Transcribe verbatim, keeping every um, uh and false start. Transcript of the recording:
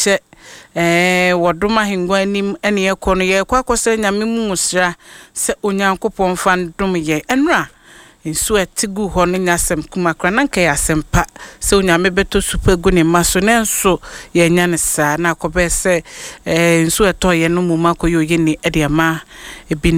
hye eh wodoma hengwa anim ene yekono ye kwakose nyame mu musra se onyankopon fa ndom ye enra nsu etigu ho ne nyasem kuma kra nanka ya sempa se onyame beto super gu ne maso nenso ye nya ne sa na akobese eh nsu eto ye no mu makoyo ye ni ede ama ebi